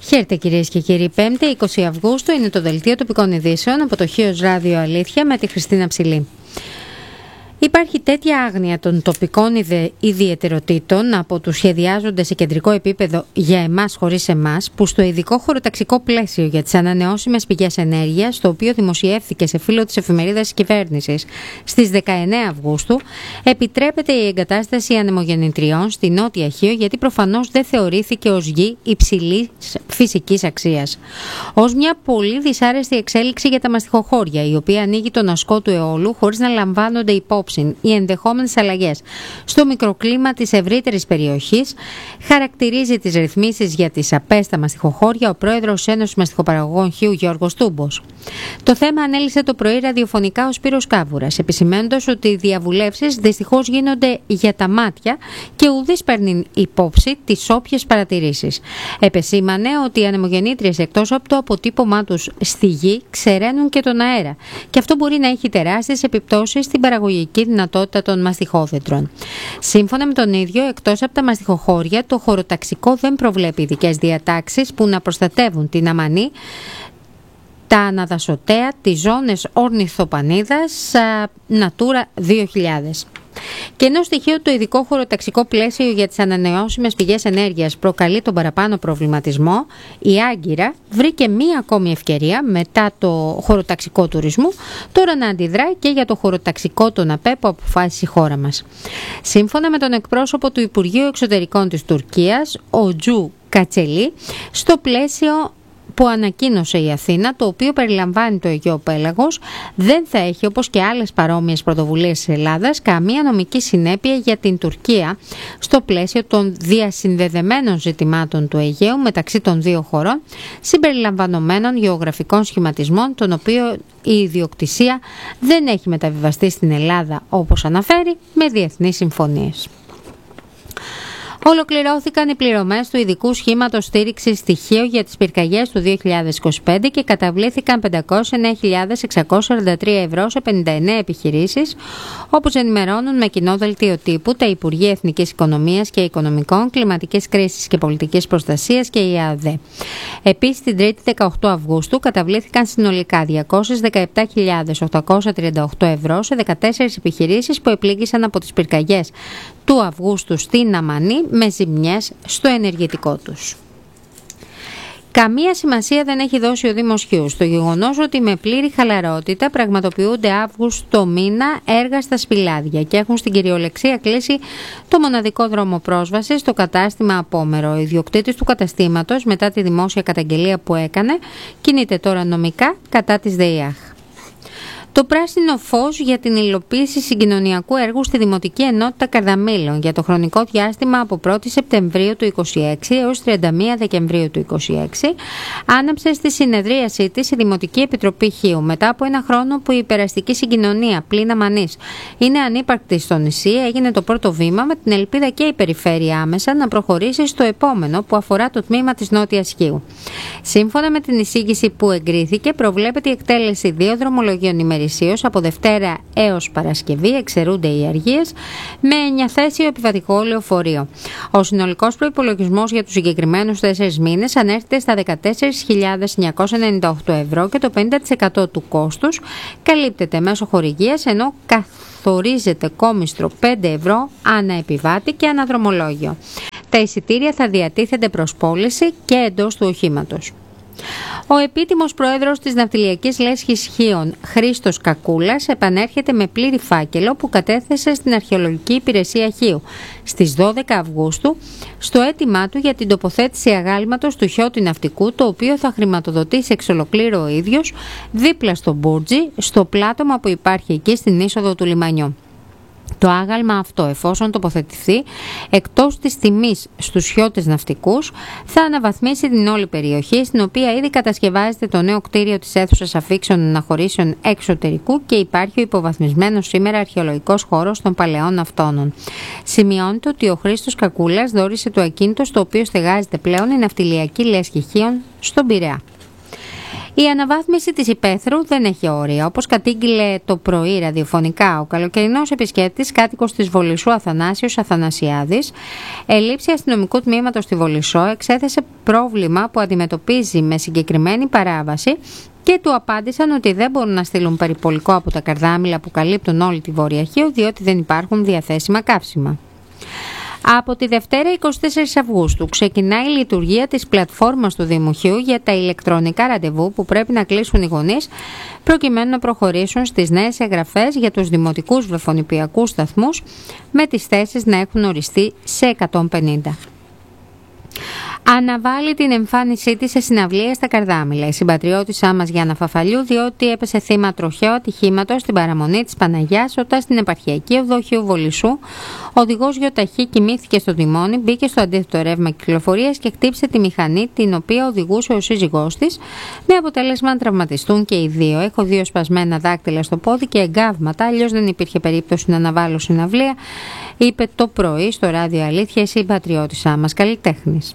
Χαίρετε κυρίες και κύριοι, 5η 20 Αυγούστου είναι το Δελτίο Τοπικών Ειδήσεων από το Χίος Ράδιο Αλήθεια με τη Χριστίνα Ψηλή. Υπάρχει τέτοια άγνοια των τοπικών ιδιαιτεροτήτων από τους σχεδιάζοντες σε κεντρικό επίπεδο για εμάς χωρίς εμάς, που στο ειδικό χωροταξικό πλαίσιο για τις ανανεώσιμες πηγές ενέργειας, το οποίο δημοσιεύθηκε σε φύλλο της εφημερίδας της κυβέρνησης στις 19 Αυγούστου, επιτρέπεται η εγκατάσταση ανεμογεννητριών στη Νότια Χίο, γιατί προφανώς δεν θεωρήθηκε ως γη υψηλής φυσικής αξίας. Ως μια πολύ δυσάρεστη εξέλιξη για τα μαστιχοχώρια, η οποία ανοίγει τον ασκό του αιώλου χωρίς να λαμβάνονται υπόψη οι ενδεχόμενες αλλαγές στο μικροκλίμα της ευρύτερης περιοχής, χαρακτηρίζει τις ρυθμίσεις για τις ΑΠΕ στα μαστιχοχώρια ο πρόεδρος Ένωσης Μαστιχοπαραγωγών Χίου Γιώργος Τούμπος. Το θέμα ανέλησε το πρωί ραδιοφωνικά ο Σπύρος Κάβουρας, επισημαίνοντας ότι οι διαβουλεύσεις δυστυχώς γίνονται για τα μάτια και ουδής παίρνει υπόψη τις όποιες παρατηρήσεις. Επεσήμανε ότι οι ανεμογεννήτριες, εκτός από το αποτύπωμά τους στη γη, ξεραίνουν και τον αέρα, και αυτό μπορεί να έχει τεράστιες επιπτώσεις στην παραγωγική δυνατότητα των μαστιχόδεντρων. Σύμφωνα με τον ίδιο, εκτός από τα μαστιχοχώρια, το χωροταξικό δεν προβλέπει ειδικές διατάξεις που να προστατεύουν την αμανή, τα αναδασωτέα, τις ζώνες ορνηθοπανίδας, Natura 2000. Και ενώ στοιχείο το ειδικό χωροταξικό πλαίσιο για τις ανανεώσιμες πηγές ενέργειας προκαλεί τον παραπάνω προβληματισμό, η Άγκυρα βρήκε μία ακόμη ευκαιρία μετά το χωροταξικό τουρισμού τώρα να αντιδράει και για το χωροταξικό των ΑΠΕ που αποφάσισε η χώρα μας. Σύμφωνα με τον εκπρόσωπο του Υπουργείου Εξωτερικών της Τουρκίας, ο Τζου Κατσελή, στο πλαίσιο που ανακοίνωσε η Αθήνα, το οποίο περιλαμβάνει το Αιγαίο Πέλαγος, δεν θα έχει, όπως και άλλες παρόμοιες πρωτοβουλίες της Ελλάδας, καμία νομική συνέπεια για την Τουρκία στο πλαίσιο των διασυνδεδεμένων ζητημάτων του Αιγαίου μεταξύ των δύο χωρών, συμπεριλαμβανομένων γεωγραφικών σχηματισμών, των οποίων η ιδιοκτησία δεν έχει μεταβιβαστεί στην Ελλάδα, όπως αναφέρει, με διεθνείς συμφωνίες. Ολοκληρώθηκαν οι πληρωμές του ειδικού σχήματος στήριξης στοιχείο για τις πυρκαγιές του 2025 και καταβλήθηκαν 509.643 ευρώ σε 59 επιχειρήσεις, όπως ενημερώνουν με κοινό δελτίο τύπου τα Υπουργεία Εθνικής Οικονομίας και Οικονομικών, Κλιματικής Κρίσης και Πολιτικής Προστασίας και η ΑΔΕ. Επίσης, την 3η 18 Αυγούστου καταβλήθηκαν συνολικά 210.838 ευρώ σε 14 επιχειρήσεις που επλήγησαν από τις πυρκαγιές του Αυγούστου στην Αμανή, με ζημιές στο ενεργητικό τους. Καμία σημασία δεν έχει δώσει ο Δήμος Χίου στο γεγονός ότι με πλήρη χαλαρότητα πραγματοποιούνται Αύγουστο μήνα έργα στα Σπηλάδια και έχουν στην κυριολεξία κλείσει το μοναδικό δρόμο πρόσβασης στο κατάστημα Απόμερο. Ο ιδιοκτήτης του καταστήματος, μετά τη δημόσια καταγγελία που έκανε, κινείται τώρα νομικά κατά της ΔΕΙΑΧ. Το πράσινο φως για την υλοποίηση συγκοινωνιακού έργου στη Δημοτική Ενότητα Καρδαμήλων για το χρονικό διάστημα από 1η Σεπτεμβρίου του 2026 έως 31 Δεκεμβρίου του 2026 άναψε στη συνεδρίασή της η Δημοτική Επιτροπή Χίου. Μετά από ένα χρόνο που η υπεραστική συγκοινωνία πλην Αμανής είναι ανύπαρκτη στο νησί, έγινε το πρώτο βήμα με την ελπίδα και η περιφέρεια άμεσα να προχωρήσει στο επόμενο που αφορά το τμήμα της Νότιας Χίου. Σύμφωνα με την εισήγηση που εγκρίθηκε, προβλέπεται η εκτέλεση 2 δρομολογίων ημερησίως. Από Δευτέρα έως Παρασκευή εξαιρούνται οι αργίες με 9θέσιο επιβατικό λεωφορείο. Ο συνολικός προϋπολογισμός για τους συγκεκριμένους 4 μήνες ανέρχεται στα 14.998 ευρώ και το 50% του κόστους καλύπτεται μέσω χορηγίας, ενώ καθορίζεται κόμιστρο 5 ευρώ ανά επιβάτη και ανά δρομολόγιο. Τα εισιτήρια θα διατίθενται προς πώληση και εντός του οχήματος. Ο επίτιμος πρόεδρος της Ναυτιλιακής Λέσχης Χίων, Χρήστος Κακούλας, επανέρχεται με πλήρη φάκελο που κατέθεσε στην Αρχαιολογική Υπηρεσία Χίου στις 12 Αυγούστου στο αίτημά του για την τοποθέτηση αγάλματος του χιώτη ναυτικού, το οποίο θα χρηματοδοτήσει εξ ολοκλήρου ο ίδιος δίπλα στο Μπούρτζι, στο πλάτωμα που υπάρχει εκεί στην είσοδο του λιμανιού. Το άγαλμα αυτό, εφόσον τοποθετηθεί εκτός της τιμής στους χιώτες ναυτικούς, θα αναβαθμίσει την όλη περιοχή, στην οποία ήδη κατασκευάζεται το νέο κτίριο της αίθουσας αφήξεων αναχωρήσεων εξωτερικού και υπάρχει ο υποβαθμισμένος σήμερα αρχαιολογικός χώρος των παλαιών αυτόνων. Σημειώνεται ότι ο Χρήστος Κακούλας δώρισε το ακίνητο στο οποίο στεγάζεται πλέον η Ναυτιλιακή Λέσχη Χίων στον Πειραιά. Η αναβάθμιση της υπαίθρου δεν έχει όρια. Όπως κατήγγειλε το πρωί ραδιοφωνικά ο καλοκαιρινός επισκέπτης κάτοικος της Βολισσού Αθανάσιος Αθανασιάδης, ελήψη αστυνομικού τμήματος στη Βολισσό εξέθεσε πρόβλημα που αντιμετωπίζει με συγκεκριμένη παράβαση και του απάντησαν ότι δεν μπορούν να στείλουν περιπολικό από τα καρδάμιλα που καλύπτουν όλη τη Βόρεια Χίο, διότι δεν υπάρχουν διαθέσιμα καύσιμα. Από τη Δευτέρα 24 Αυγούστου ξεκινάει η λειτουργία της πλατφόρμας του Δημοχείου για τα ηλεκτρονικά ραντεβού που πρέπει να κλείσουν οι γονείς προκειμένου να προχωρήσουν στις νέες εγγραφές για τους δημοτικούς βρεφονιπιακούς σταθμούς, με τις θέσεις να έχουν οριστεί σε 150. Αναβάλει την εμφάνισή της σε συναυλία στα Καρδάμιλα η συμπατριώτησά μας Γιάννα Φαφαλιού, διότι έπεσε θύμα τροχαίου ατυχήματος στην παραμονή της Παναγιάς όταν στην επαρχιακή οδό Χίου Βολισσού ο οδηγός γιοταχή κοιμήθηκε στο τιμόνι, μπήκε στο αντίθετο ρεύμα κυκλοφορίας και χτύπησε τη μηχανή την οποία οδηγούσε ο σύζυγός της, με αποτέλεσμα να τραυματιστούν και οι δύο. Έχω 2 σπασμένα δάκτυλα στο πόδι και εγκάβματα, αλλιώς δεν υπήρχε περίπτωση να αναβάλω συναυλία, είπε το πρωί στο ράδιο Αλήθεια η συμπατριώτησά μας καλλιτέχνης.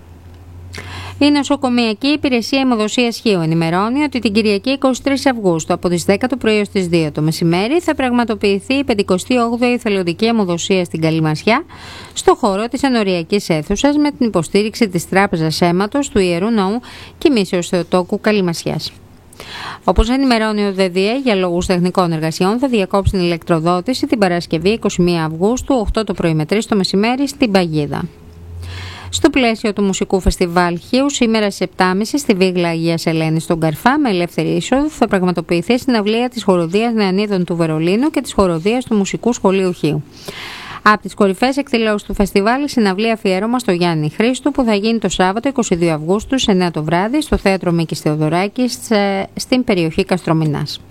Η Νοσοκομειακή Υπηρεσία Αιμοδοσίας Χίου ενημερώνει ότι την Κυριακή 23 Αυγούστου από τις 10 το πρωί ως τις 2 το μεσημέρι θα πραγματοποιηθεί η 58η εθελοντική αιμοδοσία στην Καλυμασιά στο χώρο της ενοριακής αίθουσας με την υποστήριξη της Τράπεζας Αίματος του Ιερού Ναού Κοιμήσεως Θεοτόκου Καλυμασιάς. Όπως ενημερώνει ο ΔΔΕ, για λόγους τεχνικών εργασιών θα διακόψει την ηλεκτροδότηση την Παρασκευή 21 Αυγούστου 8 το πρωί με 3 το μεσημέρι στην Παγίδα. Στο πλαίσιο του Μουσικού Φεστιβάλ Χίου, σήμερα στις 7.30 στη Βίγλα Αγίας Ελένης στον Καρφά, με ελεύθερη είσοδο, θα πραγματοποιηθεί συναυλία της Χοροδίας Νεανίδων του Βερολίνου και της Χοροδίας του Μουσικού Σχολείου Χίου. Από τις κορυφαίες εκδηλώσεις του φεστιβάλ, η συναυλία αφιέρωμα στο Γιάννη Χρήστου που θα γίνει το Σάββατο 22 Αυγούστου σε 9 το βράδυ στο Θέατρο Μίκης Θεοδωράκης στην περιοχή Καστρομηνάς.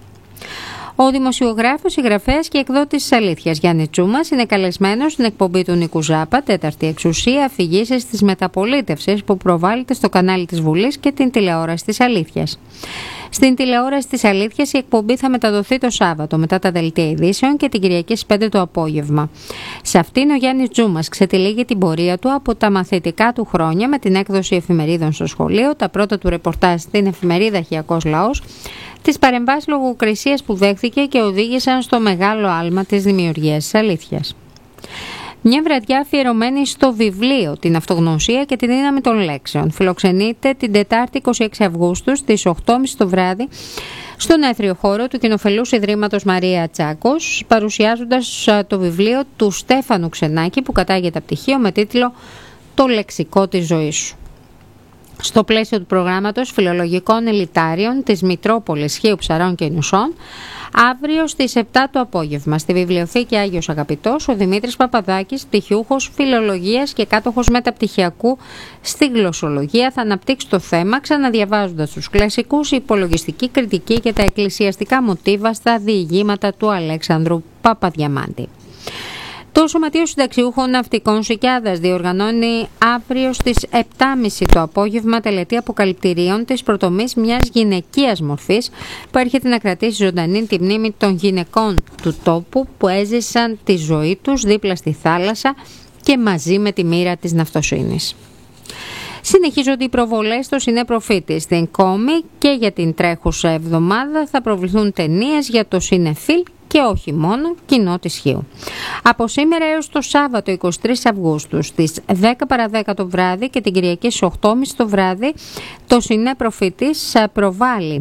Ο δημοσιογράφος, συγγραφέας και εκδότης της Αλήθειας Γιάννη Τσούμας είναι καλεσμένος στην εκπομπή του Νίκου Ζάπα, τέταρτη εξουσία, αφηγήσεις της μεταπολίτευσης που προβάλλεται στο κανάλι της Βουλής και την τηλεόραση της Αλήθειας. Στην τηλεόραση της Αλήθειας η εκπομπή θα μεταδοθεί το Σάββατο μετά τα δελτία ειδήσεων και την Κυριακή στις 5 το απόγευμα. Σε αυτήν ο Γιάννης Τσούμας ξετυλίγει την πορεία του από τα μαθητικά του χρόνια με την έκδοση εφημερίδων στο σχολείο, τα πρώτα του ρεπορτάζ στην εφημερίδα Χιακός Λαός, τις παρεμβάσεις λογοκρισίας που δέχθηκε και οδήγησαν στο μεγάλο άλμα της δημιουργίας της Αλήθειας. Μια βραδιά αφιερωμένη στο βιβλίο «Την αυτογνωσία και τη δύναμη των λέξεων» φιλοξενείται την Τετάρτη 26 Αυγούστου στις 8.30 το βράδυ στον έθριο χώρο του Κοινοφελούς Ιδρύματος Μαρία Τσάκος, παρουσιάζοντας το βιβλίο του Στέφανου Ξενάκη που κατάγεται πτυχίο με τίτλο «Το λεξικό της ζωής σου». Στο πλαίσιο του προγράμματος φιλολογικών ελιτάριων της Μητρόπολης Χίου Ψαρών και Νουσών, αύριο στις 7 το απόγευμα στη Βιβλιοθήκη Άγιος Αγαπητός, ο Δημήτρης Παπαδάκης, πτυχιούχος φιλολογίας και κάτοχος μεταπτυχιακού στη γλωσσολογία, θα αναπτύξει το θέμα ξαναδιαβάζοντας τους κλασικούς, υπολογιστική κριτική και τα εκκλησιαστικά μοτίβα στα διηγήματα του Αλέξανδρου Παπαδιαμάντη. Το Σωματείο Συνταξιούχων Ναυτικών Σικιάδας διοργανώνει αύριο στις 7.30 το απόγευμα τελετή αποκαλυπτηρίων της προτομής μιας γυναικείας μορφής που έρχεται να κρατήσει ζωντανή τη μνήμη των γυναικών του τόπου που έζησαν τη ζωή τους δίπλα στη θάλασσα και μαζί με τη μοίρα της ναυτοσύνης. Συνεχίζονται οι προβολές στο Σινεπροφίτη. Στην Κόμη και για την τρέχουσα εβδομάδα θα προβληθούν ταινίες για το Σινεφίλ και όχι μόνο κοινό της Χίου. Από σήμερα έως το Σάββατο 23 Αυγούστου στις 10 παρα 10 το βράδυ και την Κυριακή στις 8.30 το βράδυ το Σινεπροφίτης προβάλλει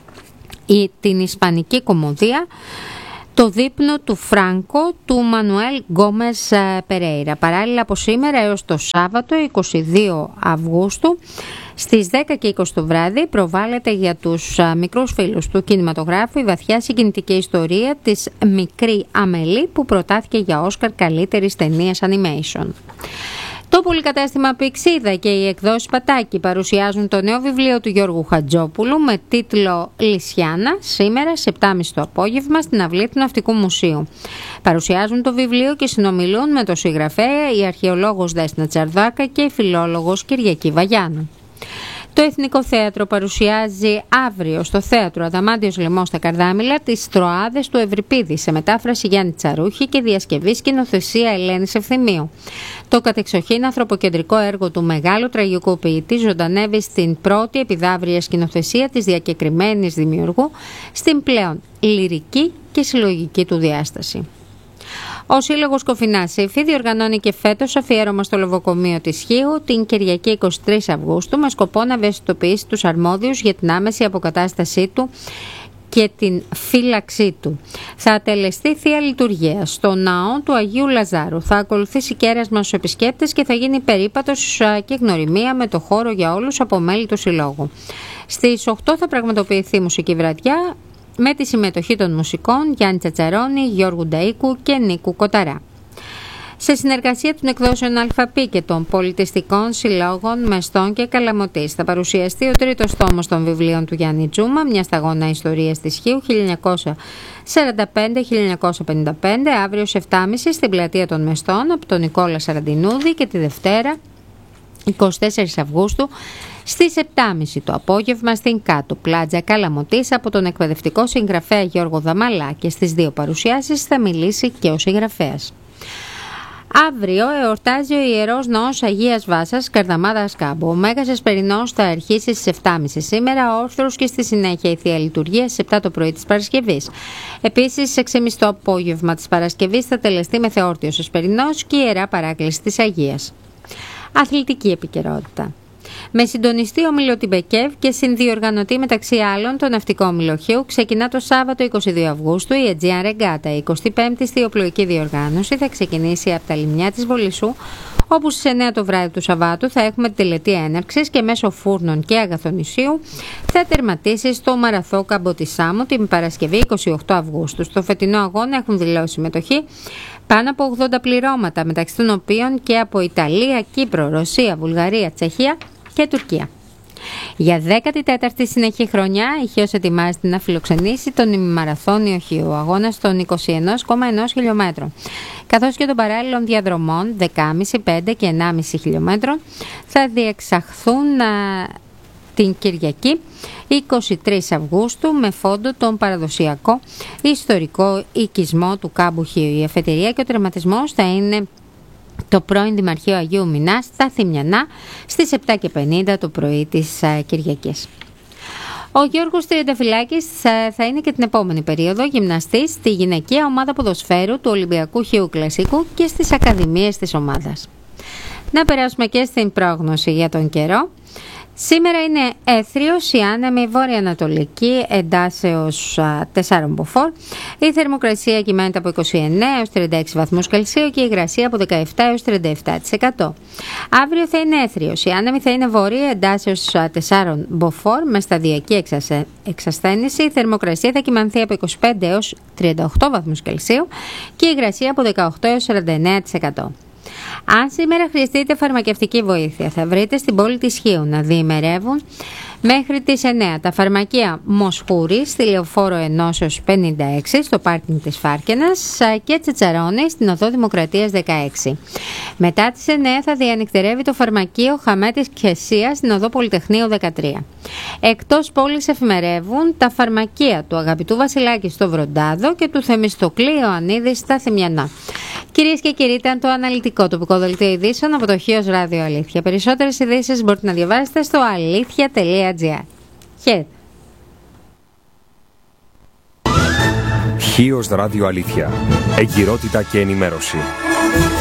την ισπανική κομμωδία «Το δείπνο του Φράνκο» του Μανουέλ Γκόμες Περέιρα. Παράλληλα από σήμερα έως το Σάββατο 22 Αυγούστου στις 10 και 20 το βράδυ προβάλλεται για τους μικρούς φίλους του κινηματογράφου η βαθιά συγκινητική ιστορία της Μικρή Αμελή που προτάθηκε για Όσκαρ καλύτερης ταινίας animation. Το πολυκατάστημα Πηξίδα και οι εκδόσεις Πατάκη παρουσιάζουν το νέο βιβλίο του Γιώργου Χατζόπουλου με τίτλο «Λυσιάνα» σήμερα σε 7.30 το απόγευμα στην αυλή του Ναυτικού Μουσείου. Παρουσιάζουν το βιβλίο και συνομιλούν με τον συγγραφέα η αρχαιολόγος Δέσποινα Τσαρδάκα και η φιλόλογος Κυριακή Βαγιάνου. Το Εθνικό Θέατρο παρουσιάζει αύριο στο Θέατρο Αδαμάντιος Λαιμός στα Καρδάμηλα τις Τροάδες του Ευρυπίδη σε μετάφραση Γιάννη Τσαρούχη και διασκευή σκηνοθεσία Ελένης Ευθυμίου. Το κατεξοχήν ανθρωποκεντρικό έργο του μεγάλου τραγικού ποιητή ζωντανεύει στην πρώτη επιδαύρια σκηνοθεσία της διακεκριμένης δημιουργού στην πλέον λυρική και συλλογική του διάσταση. Ο Σύλλογος Κοφινάς Σύφη διοργανώνει και φέτος αφιέρωμα στο λοβοκομείο της Χίου την Κυριακή 23 Αυγούστου με σκοπό να ευαισθητοποιήσει τους αρμόδιους για την άμεση αποκατάστασή του και την φύλαξή του. Θα ατελεστεί Θεία Λειτουργία στο ναό του Αγίου Λαζάρου. Θα ακολουθήσει κέρασμα στους επισκέπτες και θα γίνει περίπατος και γνωριμία με το χώρο για όλους από μέλη του Συλλόγου. Στις 8 θα πραγματοποιηθεί μουσική βραδιά με τη συμμετοχή των μουσικών Γιάννη Τσατσαρώνη, Γιώργου Νταΐκου και Νίκου Κοταρά. Σε συνεργασία των εκδόσεων ΑΛΦΑΠΗ και των πολιτιστικών συλλόγων Μεστών και Καλαμωτής θα παρουσιαστεί ο τρίτος τόμος των βιβλίων του Γιάννη Τζούμα, μια σταγόνα ιστορίας της Χίου 1945-1955, αύριο σε 7.30 στην πλατεία των Μεστών από τον Νικόλα Σαραντινούδη και τη Δευτέρα 24 Αυγούστου στις 7.30 το απόγευμα στην Κάτω Πλάτζα Καλαμωτής από τον εκπαιδευτικό συγγραφέα Γιώργο Δαμαλά, και στις δύο παρουσιάσεις θα μιλήσει και ο συγγραφέας. Αύριο εορτάζει ο Ιερός Ναός Αγίας Βάσας Καρδαμάδας Κάμπο. Ο Μέγας Εσπερινός θα αρχίσει στις 7.30 σήμερα, όρθρος, και στη συνέχεια η Θεία Λειτουργία στις 7 το πρωί της Παρασκευής. Επίσης, στις 6.30 το απόγευμα της Παρασκευής θα τελεστεί με θεόρτιος Εσπερινός και Ιερά Παράκληση της Αγίας. Αθλητική επικαιρότητα. Με συντονιστή όμιλο Τιμπεκεύ και συνδιοργανωτή μεταξύ άλλων το ναυτικό όμιλο Χίου, ξεκινά το Σάββατο 22 Αυγούστου η Aegean Regatta. Η 25η στιοπλοϊκή διοργάνωση θα ξεκινήσει από τα λιμνιά της Βολισσού, όπου στις 9 το βράδυ του Σαββάτου θα έχουμε τη τελετή έναρξης και μέσω φούρνων και αγαθονησίου θα τερματίσει στο Μαραθώ Καμποτισάμου την Παρασκευή 28 Αυγούστου. Στο φετινό αγώνα έχουν δηλώσει συμμετοχή πάνω από 80 πληρώματα, μεταξύ των οποίων και από Ιταλία, Κύπρο, Ρωσία, Βουλγαρία, Τσεχία και Τουρκία. Για 14η συνεχή χρονιά η Χίος ετοιμάζεται να φιλοξενήσει τον ημιμαραθώνιο Χίου, αγώνα των 21,1 χιλιόμετρων, καθώς και των παράλληλων διαδρομών 10,5, 5 και 1,5 χιλιόμετρων θα διεξαχθούν την Κυριακή 23 Αυγούστου με φόντο τον παραδοσιακό ιστορικό οικισμό του κάμπου Χίου. Η αφετηρία και ο τερματισμός θα είναι το πρώην Δημαρχείο Αγίου Μινά στα Θημιανά στις 7:50 το πρωί της Κυριακής. Ο Γιώργος Τριανταφυλάκης θα είναι και την επόμενη περίοδο γυμναστής στη γυναικεία ομάδα ποδοσφαίρου του Ολυμπιακού Χίου Κλασσικού και στις ακαδημίες της ομάδας. Να περάσουμε και στην πρόγνωση για τον καιρό. Σήμερα είναι έθριος, η άνεμη βόρεια-ανατολική εντάσεως 4 μποφόρ. Η θερμοκρασία κυμαίνεται από 29 έως 36 βαθμούς Κελσίου και η υγρασία από 17 έως 37%. Αύριο θα είναι έθριος, η άνεμη θα είναι βόρεια εντάσεως 4 μποφόρ με σταδιακή εξασθένηση. Η θερμοκρασία θα κυμανθεί από 25 έως 38 βαθμούς Κελσίου και η υγρασία από 18 έως 49%. Αν σήμερα χρειαστείτε φαρμακευτική βοήθεια, θα βρείτε στην πόλη της Χίου να διημερεύουν μέχρι τις 9 τα φαρμακεία Μοσχούρη στη Λεωφόρο Ενώσεως 56 στο πάρκινγκ της Φάρκενας και Τσατσαρώνη στην Οδό Δημοκρατίας 16. Μετά τις 9 θα διανυκτερεύει το φαρμακείο Χαμέτης Κεσίας στην Οδό Πολυτεχνείου 13. Εκτός πόλης εφημερεύουν τα φαρμακεία του Αγαπητού Βασιλάκη στο Βροντάδο και του Θεμιστοκλή Ιωαννίδη στα Θημιανά. Κυρίες και κύριοι, ήταν το αναλυτικό τοπικό δελτίο ειδήσεων από το Χίος Ράδιο Αλήθεια. Περισσότερες ειδήσεις μπορείτε να διαβάσετε στο αλήθεια.gr. Χαίρετε. Χίος Ράδιο Αλήθεια. Εγκυρότητα και ενημέρωση.